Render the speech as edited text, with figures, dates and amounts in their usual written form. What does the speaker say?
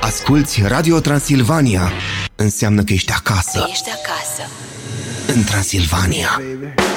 Asculți Radio Transilvania. Înseamnă că ești acasă. Ești acasă. În Transilvania.